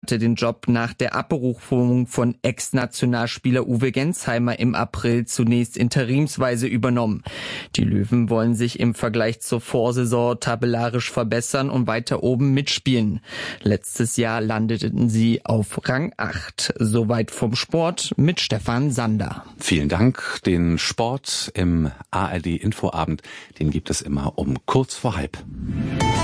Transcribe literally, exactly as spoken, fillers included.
hatte den Job nach der Abberufung von Ex-Nationalspieler Uwe Gensheimer im April zunächst interimsweise übernommen. Die Löwen wollen sich im Vergleich zur Vorsaison tabellarisch verbessern und weiter oben mitspielen. Letztes Jahr landeten sie auf Rang acht. Soweit vom Sport mit Stefan Sander. Vielen Dank. Den Sport im A R D Infoabend, den gibt es immer um kurz vor halb.